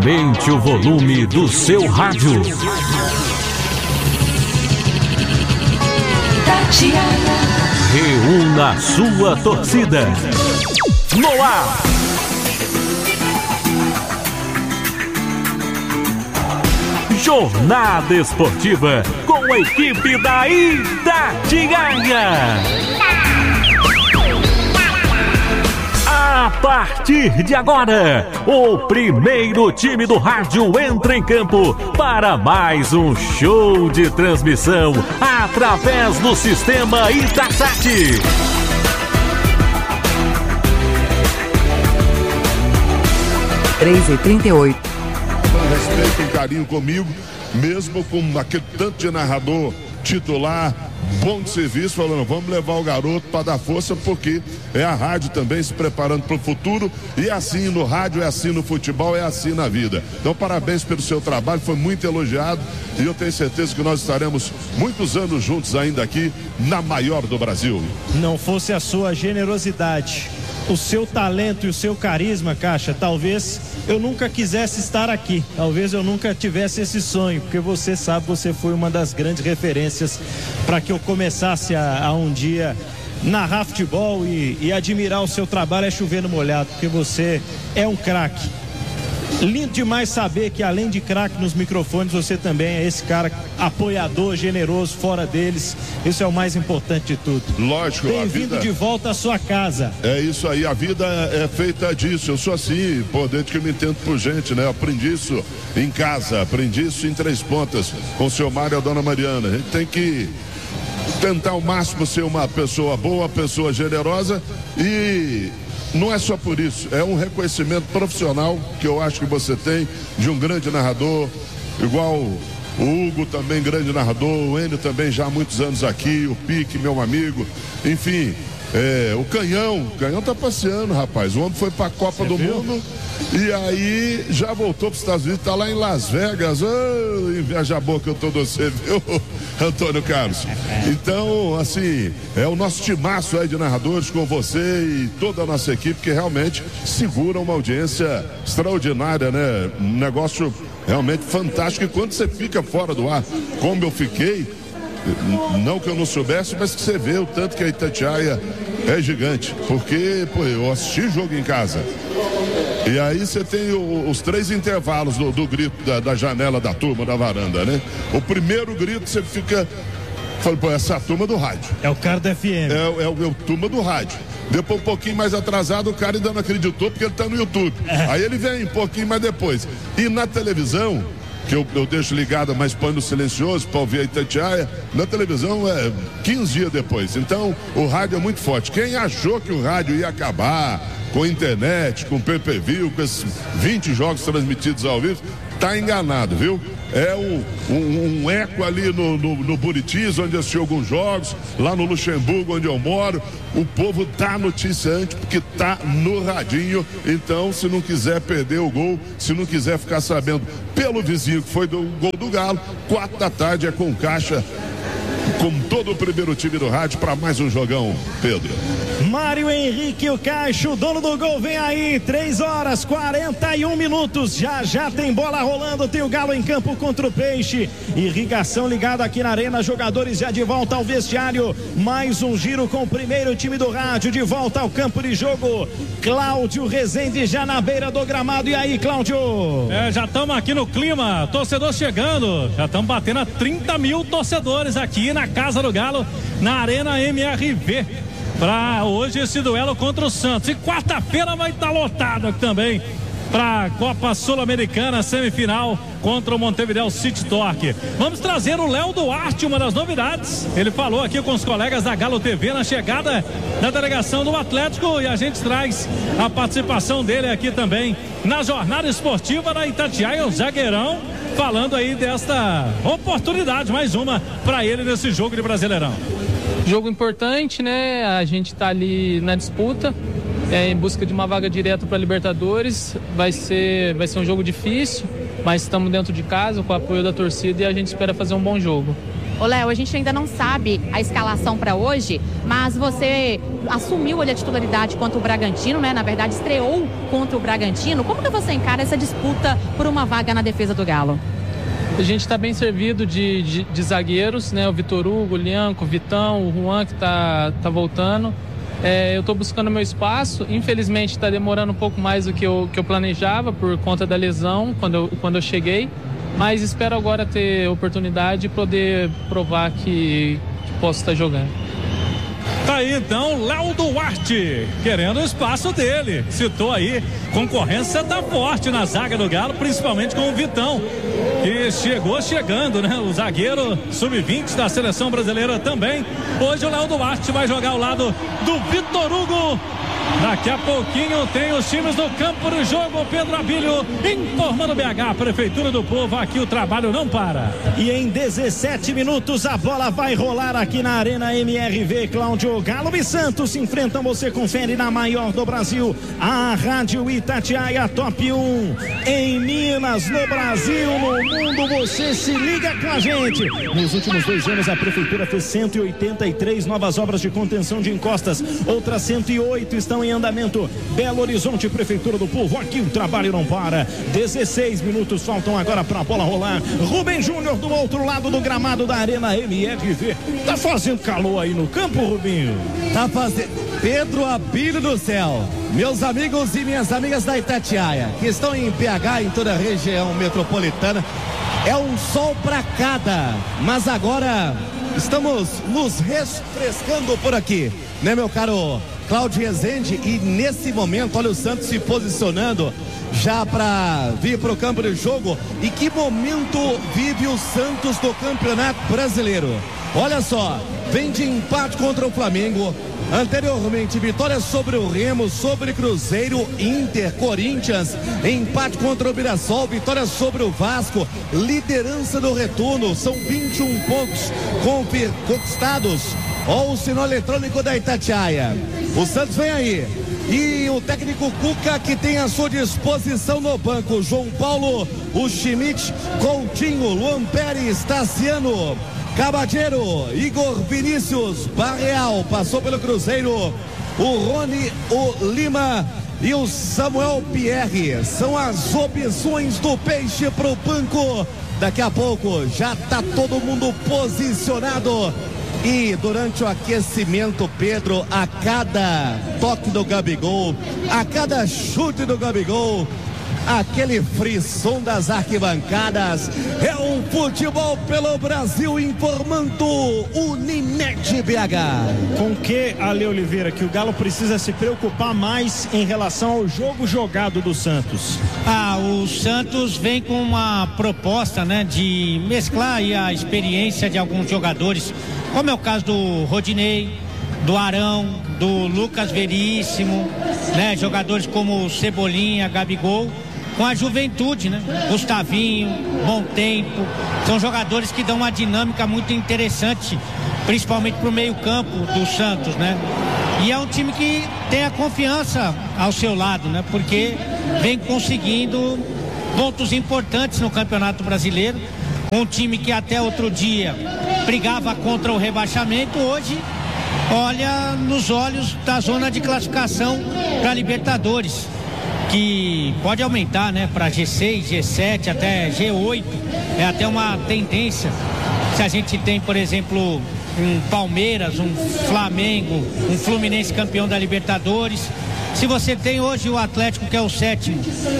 Aumente o volume do seu rádio. Reúna a sua torcida. No ar. Jornada Esportiva com a equipe da Itatiaia. A partir de agora, o primeiro time do rádio entra em campo para mais um show de transmissão através do sistema Itasat. 3h38. Respeito e carinho comigo, mesmo com aquele tanto de narrador titular, bom de serviço, falando, vamos levar o garoto para dar força, porque é a rádio também se preparando para o futuro, e assim no rádio, é assim no futebol, é assim na vida. Então parabéns pelo seu trabalho, foi muito elogiado, e eu tenho certeza que nós estaremos muitos anos juntos ainda aqui na maior do Brasil. Não fosse a sua generosidade, o seu talento e o seu carisma, Caixa, talvez eu nunca quisesse estar aqui, talvez eu nunca tivesse esse sonho, porque você sabe, você foi uma das grandes referências para que eu começasse a um dia narrar futebol e admirar o seu trabalho é chover no molhado, porque você é um craque. Lindo demais saber que além de craque nos microfones, você também é esse cara apoiador, generoso, fora deles. Isso é o mais importante de tudo. Lógico, bem-vindo de volta à sua casa. É isso aí, a vida é feita disso. Eu sou assim, desde que eu me entendo por gente, né? Eu aprendi isso em casa, aprendi isso em Três Pontas, com o seu Mário e a dona Mariana. A gente tem que tentar ao máximo ser uma pessoa boa, uma pessoa generosa, e não é só por isso, é um reconhecimento profissional que eu acho que você tem de um grande narrador, igual o Hugo também, grande narrador, o Enio também já há muitos anos aqui, o Pique, meu amigo, enfim, o Canhão tá passeando, rapaz, o homem foi pra Copa do Mundo e aí já voltou pros Estados Unidos, tá lá em Las Vegas, inveja boa que eu tô de você, viu, Antônio Carlos? Então, assim, é o nosso timaço aí de narradores com você e toda a nossa equipe que realmente segura uma audiência extraordinária, né? Um negócio realmente fantástico, e quando você fica fora do ar, como eu fiquei, não que eu não soubesse, mas que você vê o tanto que a Itatiaia é gigante, porque, eu assisti jogo em casa. E aí você tem os 3 intervalos do grito da janela da turma, da varanda, né? O primeiro grito você fica, essa é a turma do rádio. É o cara do FM. É o turma do rádio. Depois um pouquinho mais atrasado, o cara ainda não acreditou porque ele tá no YouTube. Aí ele vem um pouquinho mais depois. E na televisão, que eu deixo ligada, mas põe no silencioso para ouvir a Itatiaia, na televisão é 15 dias depois. Então o rádio é muito forte. Quem achou que o rádio ia acabar com internet, com pay-per-view, com esses 20 jogos transmitidos ao vivo, tá enganado, viu? É um eco ali no Buritis, onde assisti alguns jogos, lá no Luxemburgo, onde eu moro. O povo dá notícia antes, porque tá no radinho. Então, se não quiser perder o gol, se não quiser ficar sabendo pelo vizinho que foi do gol do Galo, 4 da tarde é com Caixa, com todo o primeiro time do rádio, para mais um jogão, Pedro. Mário Henrique, o Caixa, o dono do gol, vem aí, 3h41, já tem bola rolando, tem o Galo em campo contra o Peixe, irrigação ligada aqui na arena, jogadores já de volta ao vestiário, mais um giro com o primeiro time do rádio, de volta ao campo de jogo, Cláudio Rezende já na beira do gramado. E aí, Cláudio? Já estamos aqui no clima, torcedor chegando, já estamos batendo a 30 mil torcedores aqui na Casa do Galo, na Arena MRV, para hoje esse duelo contra o Santos. E quarta-feira vai estar lotado aqui também para a Copa Sul-Americana, semifinal contra o Montevideo City Torque. Vamos trazer o Léo Duarte, uma das novidades. Ele falou aqui com os colegas da Galo TV na chegada da delegação do Atlético, e a gente traz a participação dele aqui também na jornada esportiva da Itatiaia, o zagueirão, falando aí desta oportunidade, mais uma para ele nesse jogo de Brasileirão. Jogo importante, né? A gente tá ali na disputa, em busca de uma vaga direta para Libertadores. Vai ser um jogo difícil, mas estamos dentro de casa com o apoio da torcida e a gente espera fazer um bom jogo. Ô Léo, a gente ainda não sabe a escalação para hoje, mas você assumiu a titularidade contra o Bragantino, né? Na verdade, estreou contra o Bragantino. Como que você encara essa disputa por uma vaga na defesa do Galo? A gente está bem servido de zagueiros, né? O Vitor Hugo, o Lianco, o Vitão, o Juan que tá voltando. Eu estou buscando meu espaço. Infelizmente está demorando um pouco mais do que eu planejava por conta da lesão quando eu cheguei. Mas espero agora ter oportunidade de poder provar que posso estar jogando. Tá aí então Léo Duarte, querendo o espaço dele. Citou aí, concorrência tá forte na zaga do Galo, principalmente com o Vitão, que chegando, né? O zagueiro sub-20 da seleção brasileira também. Hoje o Léo Duarte vai jogar ao lado do Vitor Hugo. Daqui a pouquinho tem os times do campo de jogo. Pedro Abílio informando BH, Prefeitura do Povo, aqui o trabalho não para. E em 17 minutos a bola vai rolar aqui na Arena MRV. Cláudio, Galo e Santos se enfrentam. Você confere na maior do Brasil, a Rádio Itatiaia Top 1. Em Minas, no Brasil, no mundo, você se liga com a gente. Nos últimos 2 anos a Prefeitura fez 183 novas obras de contenção de encostas. Outras 108 estão em andamento. Belo Horizonte, Prefeitura do Povo, aqui o trabalho não para. 16 minutos faltam agora para a bola rolar. Rubem Júnior do outro lado do gramado da Arena MRV. Tá fazendo calor aí no campo, Rubinho? Tá fazendo. Pedro Abílio do céu, meus amigos e minhas amigas da Itatiaia, que estão em PH, em toda a região metropolitana, é um sol pra cada, mas agora estamos nos refrescando por aqui, né, meu caro Cláudio Rezende? E nesse momento, olha o Santos se posicionando já para vir para o campo de jogo. E que momento vive o Santos do Campeonato Brasileiro? Olha só, vem de empate contra o Flamengo. Anteriormente, vitória sobre o Remo, sobre Cruzeiro, Inter, Corinthians, empate contra o Mirassol, vitória sobre o Vasco, liderança do retorno, são 21 pontos conquistados. Olha o sinal eletrônico da Itatiaia. O Santos vem aí. E o técnico Cuca, que tem à sua disposição no banco João Paulo, o Schmidt, Coutinho, Luan Pérez, Tassiano, Cabadeiro, Igor Vinícius, Barreal, passou pelo Cruzeiro, o Rony, o Lima e o Samuel Pierre. São as opções do Peixe pro banco. Daqui a pouco já tá todo mundo posicionado. E durante o aquecimento, Pedro, a cada toque do Gabigol, a cada chute do Gabigol, aquele frisson das arquibancadas, é um futebol pelo Brasil, informando Unimed BH. Com que, Ale Oliveira, que o Galo precisa se preocupar mais em relação ao jogo jogado do Santos? O Santos vem com uma proposta, né, de mesclar aí a experiência de alguns jogadores, como é o caso do Rodinei, do Arão, do Lucas Veríssimo, né, jogadores como Cebolinha, Gabigol, com a juventude, né? Gustavinho, Bom Tempo, são jogadores que dão uma dinâmica muito interessante, principalmente pro meio-campo do Santos, né? E é um time que tem a confiança ao seu lado, né? Porque vem conseguindo pontos importantes no Campeonato Brasileiro. Um time que até outro dia brigava contra o rebaixamento, hoje olha nos olhos da zona de classificação para Libertadores, que pode aumentar, né, para G6, G7, até G8, é até uma tendência. Se a gente tem, por exemplo, um Palmeiras, um Flamengo, um Fluminense campeão da Libertadores, se você tem hoje o Atlético, que é o 7º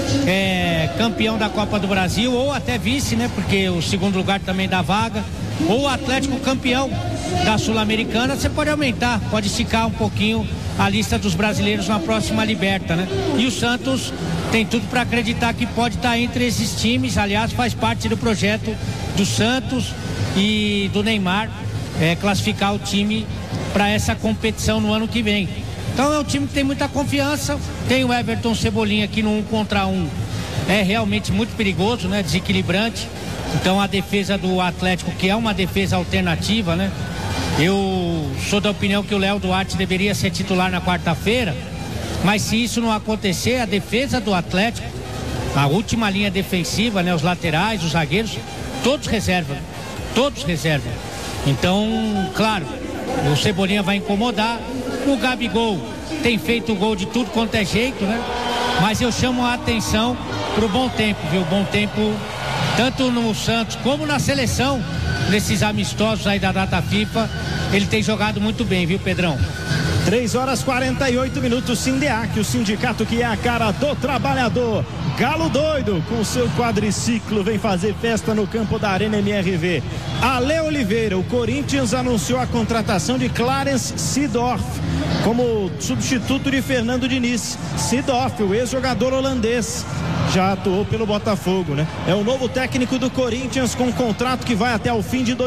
campeão da Copa do Brasil, ou até vice, né, porque o segundo lugar também dá vaga, ou o Atlético campeão da Sul-Americana, você pode aumentar, pode esticar um pouquinho a lista dos brasileiros na próxima Liberta, né? E o Santos tem tudo para acreditar que pode estar entre esses times. Aliás, faz parte do projeto do Santos e do Neymar classificar o time para essa competição no ano que vem. Então é um time que tem muita confiança. Tem o Everton Cebolinha aqui no 1 contra 1, é realmente muito perigoso, né? Desequilibrante. Então a defesa do Atlético, que é uma defesa alternativa, né? Eu sou da opinião que o Léo Duarte deveria ser titular na quarta-feira, mas se isso não acontecer, a defesa do Atlético, a última linha defensiva, né, os laterais, os zagueiros, todos reservam. Então, claro, o Cebolinha vai incomodar. O Gabigol tem feito gol de tudo quanto é jeito, né? Mas eu chamo a atenção pro bom tempo, viu? Bom tempo tanto no Santos como na seleção, nesses amistosos aí da data FIFA, ele tem jogado muito bem, viu, Pedrão? 3h48, Sindeac, o sindicato que é a cara do trabalhador. Galo doido com seu quadriciclo vem fazer festa no campo da Arena MRV. Ale Oliveira, o Corinthians anunciou a contratação de Clarence Seedorf como substituto de Fernando Diniz. Seedorf, o ex-jogador holandês, já atuou pelo Botafogo, né? É o novo técnico do Corinthians com um contrato que vai até o fim de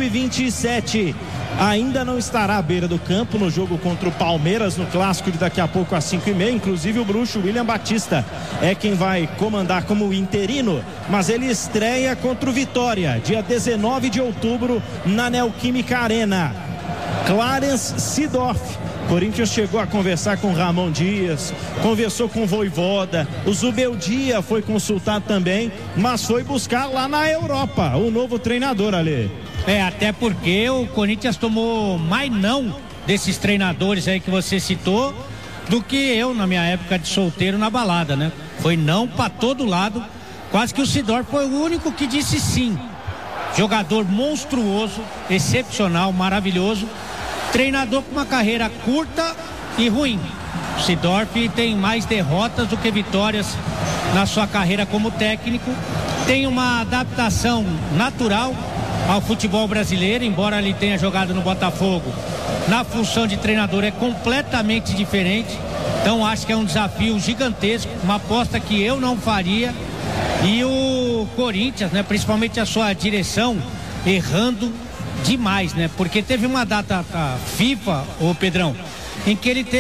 2027. Ainda não estará à beira do campo no jogo contra o Palmeiras, no clássico de daqui a pouco às 5h30. Inclusive o bruxo William Batista é quem vai comandar como interino, mas ele estreia contra o Vitória, dia 19 de outubro, na Neoquímica Arena. Clarence Seedorf. Corinthians chegou a conversar com Ramon Dias, conversou com o Vojvoda, o Zubeldia foi consultado também, mas foi buscar lá na Europa o novo treinador, Ale. Até porque o Corinthians tomou mais não desses treinadores aí que você citou do que eu na minha época de solteiro na balada, né? Foi não pra todo lado, quase que o Seedorf foi o único que disse sim. Jogador monstruoso, excepcional, maravilhoso, treinador com uma carreira curta e ruim. O Seedorf tem mais derrotas do que vitórias na sua carreira como técnico, tem uma adaptação natural ao futebol brasileiro, embora ele tenha jogado no Botafogo, na função de treinador é completamente diferente. Então acho que é um desafio gigantesco, uma aposta que eu não faria. E o Corinthians, né, principalmente a sua direção, errando demais, né? Porque teve uma data FIFA, ô Pedrão, em que ele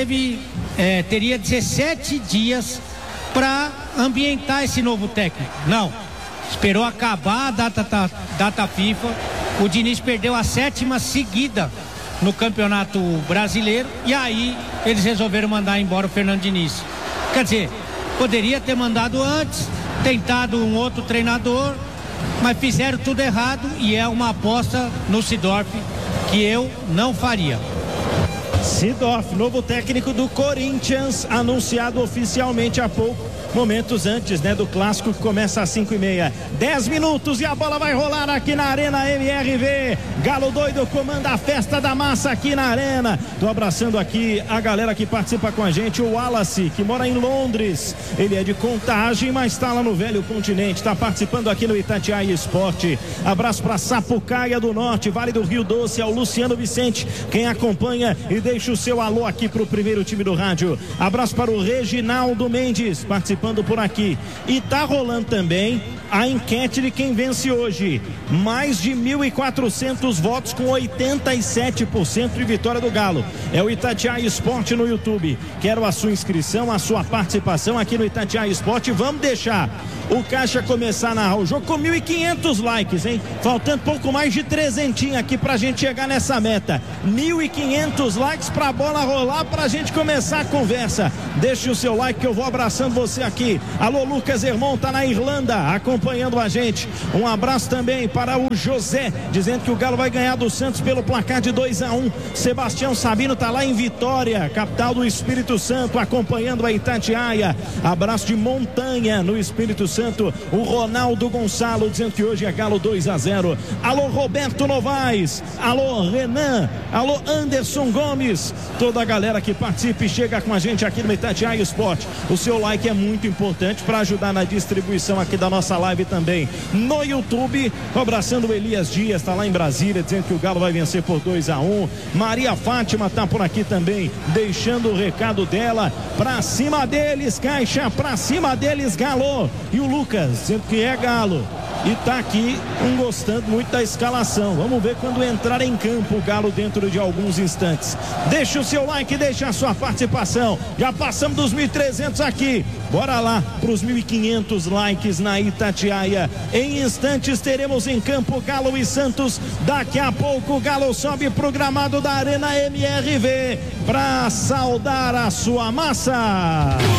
teria 17 dias para ambientar esse novo técnico. Não, esperou acabar a data FIFA. O Diniz perdeu a 7ª seguida no Campeonato Brasileiro e aí eles resolveram mandar embora o Fernando Diniz. Quer dizer, poderia ter mandado antes, tentado um outro treinador, mas fizeram tudo errado e é uma aposta no Seedorf que eu não faria. Seedorf, novo técnico do Corinthians, anunciado oficialmente há pouco, momentos antes, né, do clássico que começa às 5h30. 10 minutos e a bola vai rolar aqui na Arena MRV. Galo doido comanda a festa da massa aqui na Arena. Tô abraçando aqui a galera que participa com a gente. O Wallace, que mora em Londres, ele é de Contagem, mas está lá no Velho Continente, está participando aqui no Itatiaia Esporte. Abraço para Sapucaia do Norte, Vale do Rio Doce, ao Luciano Vicente, quem acompanha e deixa o seu alô aqui pro primeiro time do rádio. Abraço para o Reginaldo Mendes, participando por aqui. E tá rolando também a enquete de quem vence hoje. Mais de 1.400 votos com 87% de vitória do Galo. É o Itatiaia Esporte no YouTube. Quero a sua inscrição, a sua participação aqui no Itatiaia Esporte. Vamos deixar o Caixa começar a narrar o jogo com 1.500 likes, hein? Faltando pouco mais de 300 aqui pra gente chegar nessa meta. 1.500 likes pra bola rolar, pra gente começar a conversa. Deixe o seu like que eu vou abraçando você aqui. Alô, Lucas Hermon tá na Irlanda acompanhando a gente. Um abraço também para o José, dizendo que o Galo vai ganhar do Santos pelo placar de 2-1. Sebastião Sabino tá lá em Vitória, capital do Espírito Santo, acompanhando a Itatiaia. Abraço de Montanha no Espírito Santo. O Ronaldo Gonçalo dizendo que hoje é Galo 2-0. Alô, Roberto Novaes. Alô, Renan. Alô, Anderson Gomes. Toda a galera que participa e chega com a gente aqui no Itatiaia Esporte. O seu like é muito importante para ajudar na distribuição aqui da nossa live também no YouTube. Abraçando o Elias Dias, tá lá em Brasília, dizendo que o Galo vai vencer por 2-1. Maria Fátima tá por aqui também, deixando o recado dela. Pra cima deles, Caixa, pra cima deles, Galo. E o Lucas dizendo que é Galo. E tá aqui gostando muito da escalação. Vamos ver quando entrar em campo o Galo dentro de alguns instantes. Deixa o seu like, deixa a sua participação. Já passamos dos 1.300 aqui. Bora lá pros 1.500 likes na Itatiaia. Em instantes teremos em campo Galo e Santos. Daqui a pouco o Galo sobe pro gramado da Arena MRV para saudar a sua massa.